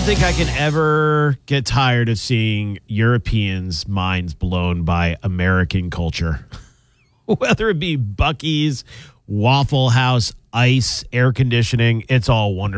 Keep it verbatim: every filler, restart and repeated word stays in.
think I can ever get tired of seeing Europeans' minds blown by American culture. Whether it be Buc-ee's, Waffle House, ice, air conditioning, it's all wonderful.